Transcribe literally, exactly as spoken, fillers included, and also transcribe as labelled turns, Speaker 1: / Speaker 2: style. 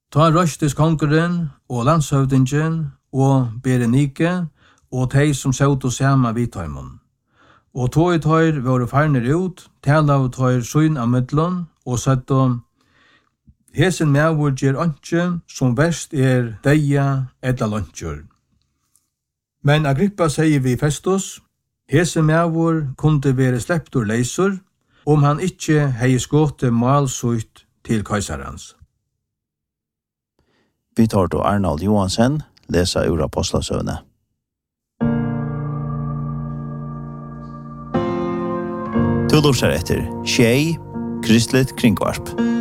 Speaker 1: Ta røstes kongeren og landshøvdingen og Berenike og de som søvde sammen vid tøymon. Og tog i tøyr var farner ut, tala av tøyr søyn av midlån og søtte hesen mævur gjer ønske som verst er deia edla løntjur. Men Agrippa sier vi Festus, hesen mævur kunde være sleppt ur leisur om han ikkje hei skåte malsutt til kaisarans.
Speaker 2: Vi tar til Arnold Johansen, lesa ur Apostlasøvne. Du lurer etter Tjei, Kristelig Kringvarp.